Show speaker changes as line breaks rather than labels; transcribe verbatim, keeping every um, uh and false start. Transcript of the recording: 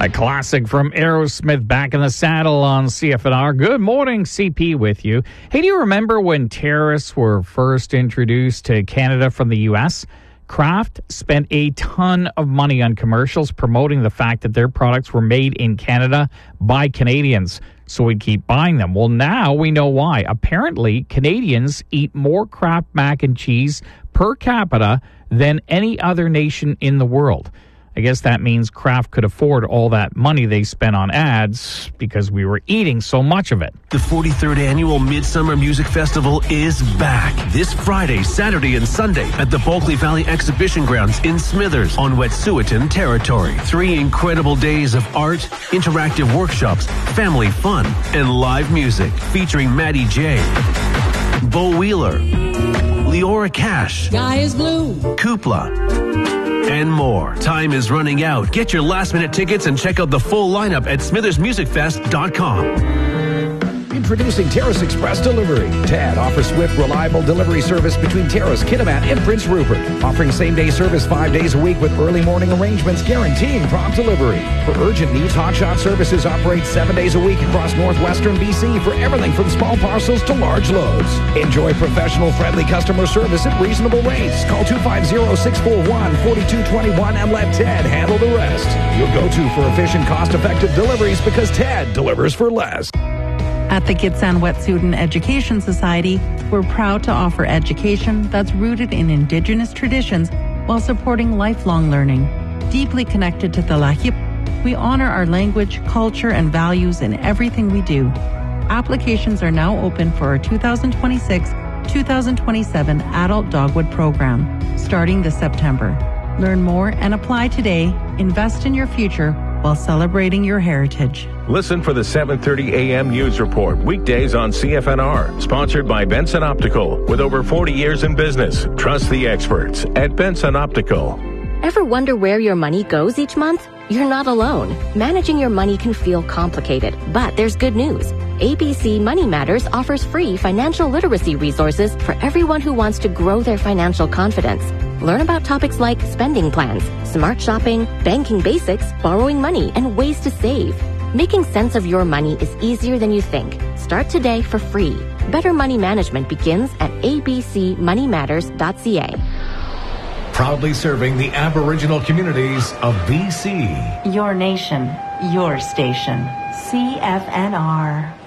A classic from Aerosmith, Back in the Saddle on C F N R. Good morning, C P with you. Hey, do you remember when terrorists were first introduced to Canada from the U S? Kraft spent a ton of money on commercials promoting the fact that their products were made in Canada by Canadians, so we'd keep buying them. Well, now we know why. Apparently, Canadians eat more Kraft mac and cheese per capita than any other nation in the world. I guess that means Kraft could afford all that money they spent on ads because we were eating so much of it.
The forty-third Annual Midsummer Music Festival is back this Friday, Saturday, and Sunday at the Bulkley Valley Exhibition Grounds in Smithers on Wet'suwet'en territory. Three incredible days of art, interactive workshops, family fun, and live music featuring Maddie J, Bo Wheeler, Leora Cash,
Sky is blue,
Kupla, and more. Time is running out. Get your last-minute tickets and check out the full lineup at smithers music fest dot com.
Introducing Terrace Express Delivery. Ted offers swift, reliable delivery service between Terrace, Kitimat, and Prince Rupert. Offering same-day service five days a week with early morning arrangements guaranteeing prompt delivery. For urgent needs, Hotshot Services operates seven days a week across northwestern B C for everything from small parcels to large loads. Enjoy professional, friendly customer service at reasonable rates. Call two five zero, six four one, four two two one and let Ted handle the rest. Your go-to for efficient, cost-effective deliveries because Ted delivers for less.
At the Gitsan Wet'suwet'en Education Society, we're proud to offer education that's rooted in Indigenous traditions while supporting lifelong learning. Deeply connected to the Lahip, we honor our language, culture, and values in everything we do. Applications are now open for our two thousand twenty-six two thousand twenty-seven Adult Dogwood Program, starting this September. Learn more and apply today. Invest in your future while celebrating your heritage.
Listen for the seven thirty a.m. News Report, weekdays on C F N R. Sponsored by Benson Optical. With over forty years in business, trust the experts at Benson Optical.
Ever wonder where your money goes each month? You're not alone. Managing your money can feel complicated, but there's good news. A B C Money Matters offers free financial literacy resources for everyone who wants to grow their financial confidence. Learn about topics like spending plans, smart shopping, banking basics, borrowing money, and ways to save. Making sense of your money is easier than you think. Start today for free. Better money management begins at a b c money matters dot c a.
Proudly serving the Aboriginal communities of B C.
Your nation, your station. C F N R.